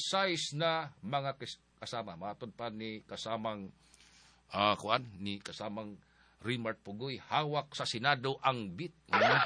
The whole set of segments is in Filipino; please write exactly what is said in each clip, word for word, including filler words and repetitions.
size na mga kasama. Matod pa ni kasamang uh, kuan, ni kasamang Rimart Pugoy, hawak sa Senado ang bit. Uh,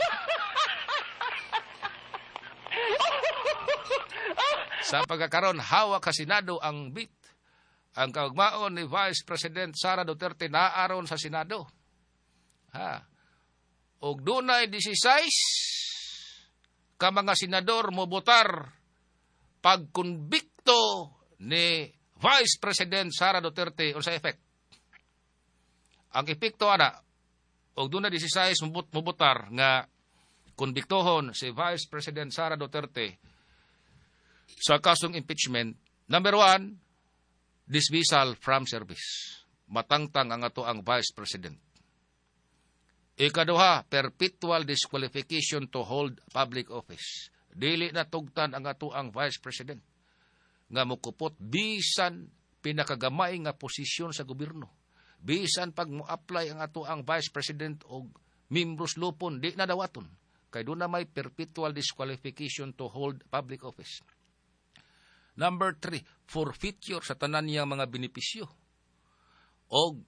sa pagkakaroon, hawak sa Senado ang bit. Ang kaugmaon ni Vice President Sara Duterte naaron sa Senado. Ha. Og dunay disisays ka mga senador mo botar pagkonbikto ni Vice President Sara Duterte o sa effect. Ang epekto ana og dunay disisays mo botar nga konbiktohon si Vice President Sara Duterte sa kasong impeachment. Number one, dismissal from service. Matangtang ang ato ang Vice President. Ikaduha, perpetual disqualification to hold public office. Dili na tugtan ang ato ang Vice President nga mukupot bisan pinakagamay nga posisyon sa gobyerno. Bisan pag mo-apply ang ato ang Vice President og membros lupon, di na dawaton. Kay doon na may perpetual disqualification to hold public office. Number three, forfeiture sa tanan niyang mga benepisyo. Og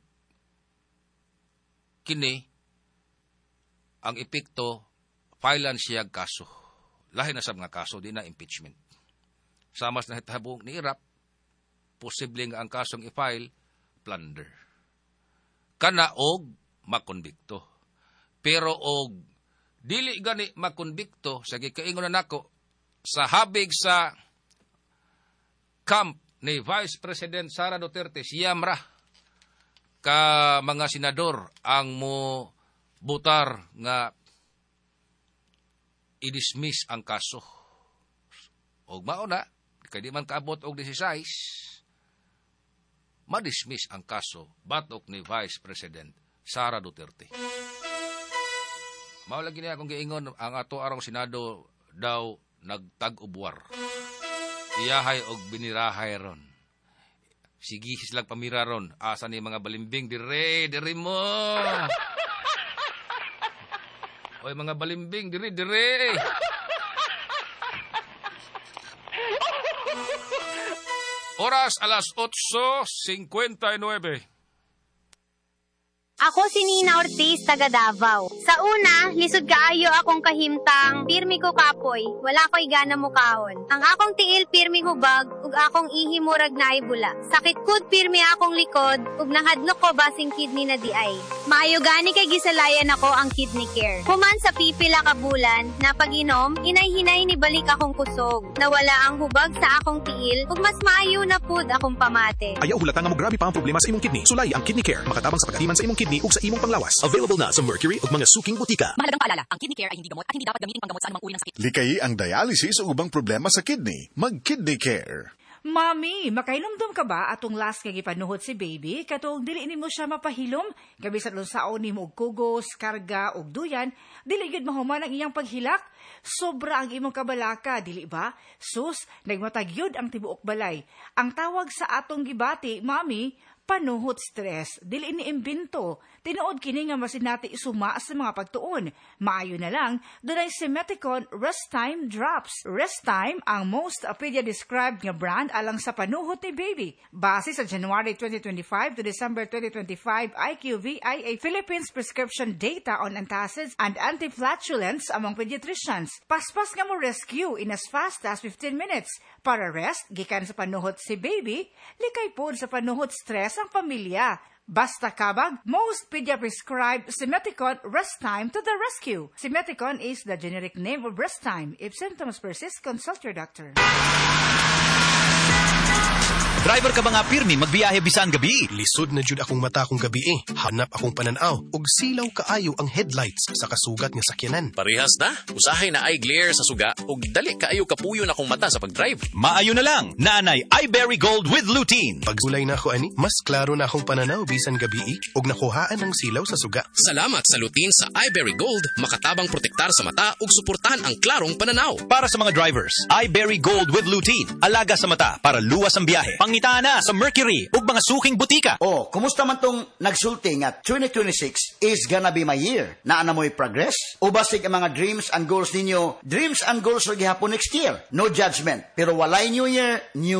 kini ang epekto, filean siya kaso. Lahi na sa mga kaso, di na impeachment. Samas na hitabong ni Irap, posible nga ang kasong i-file, plunder. Kana og makonbikto. Pero og dili gani makonbikto, sa gikaingon na nako, sa habig sa camp ni Vice President Sara Duterte, siyam ra ka mga senador ang mo butar nga i-dismiss ang kaso. Og mauna, kay di man kaabot og disisays, ma-dismiss ang kaso batok ni Vice President Sara Duterte. Mao lagi niya akong giingon, ang ato arong Senado daw nagtag-ubwar. Iyahay og binirahay ron. Sige silang pamira ron. Asa ni mga balimbing, dire, dire mo. Oy mga balimbing, dire, dire. Oras alas otso singkwenta y nueve. Ako si Nina Ortiz, taga Davao. Sa una, lisod kaayo akong kahimtang, pirmi ko kapoy, wala ko'y gana mukahon. Ang akong tiil pirmi hubag, ug akong ihi murag na bula. Sakit kud pirmi akong likod, ug nahadlok ko basing kidney na di ay. Maayo gani kay gisalayan ako ang kidney care. Human sa pipila ka bulan, na pag-inom, inay-hinay ni balik akong kusog. Nawala ang hubag sa akong tiil, ug mas maayo na pud akong pamate. Ayaw hulata nga mo grabe pa ang problema sa imong kidney. Sulay ang Kidney Care, makatabang sa pagatiman sa imong kidney ug sa imong panglawas. Available na sa Mercury ug mga suking butika. Mahalagang paalala, ang kidney care ay hindi gamot at hindi dapat gamitin panggamot sa anumang uri ng sakit. Likay ang dialysis o ubang problema sa kidney. Mag-Kidney Care. Mami, makailumdum ka ba atong last kay gipanuhot si baby? Katong dili nimo siya mapahilom, gabi sa lunsaon nimo og kugos, karga og duyan, dili gid mahuman ang iyang paghilak. Sobra ang imong kabalaka, dili ba? Sus, nagmatagyod ang tibuok balay. Ang tawag sa atong gibati, mami, panuhot stress, dili ni imbento. Tinuod kini nga masinati isuma sa mga pagtuon. Maayo na lang, dunay Simeticon Rest Time Drops. Rest Time ang most pedia-described nga brand alang sa panuhot ni baby. Base sa January twenty twenty-five to December twenty twenty-five I Q V I A Philippines prescription data on antacids and antiflatulence among pediatricians. Paspas nga mo rescue in as fast as fifteen minutes. Para rest, gikan sa panuhot si baby, likay pod sa panuhot stress ang pamilya. Basta kabag, most pedia-prescribed Simeticon Rest Time to the rescue. Simeticon is the generic name of Rest Time. If symptoms persist, consult your doctor. Driver ka ba nga pirmi magbiyahe bisan gabi? Lisod na jud akong mata akong gabi eh. Hanap akong pananaw ug silaw kaayo ang headlights sa kasugat nga sakyanan. Parehas na. Usahay na eye glare sa suga ug dali kaayo kapuyo na akong mata sa pagdrive. Maayo na lang. Nanay iBerry Gold with lutein. Pagulay na ako ani, mas klaro na akong pananaw bisan gabi eh, ug nakuhaan ang silaw sa suga. Salamat sa lutein sa iBerry Gold, makatabang protektar sa mata ug suportahan ang klarong pananaw. Para sa mga drivers, iBerry Gold with lutein. Alaga sa mata para luwas ang biyahe. Pangita na sa Mercury ug mga suking butika. Oh, kumusta man tong nagsulti nga twenty twenty-six is gonna be my year? Naana mo'y progress? O basig ang mga dreams and goals ninyo, dreams and goals or gihapon next year? No judgment. Pero walay New Year, New